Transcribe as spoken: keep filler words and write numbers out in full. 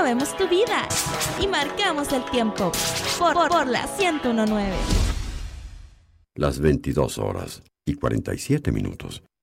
movemos tu vida y marcamos el tiempo por, por, por la ciento uno punto nueve. Las veintidós horas y cuarenta y siete minutos.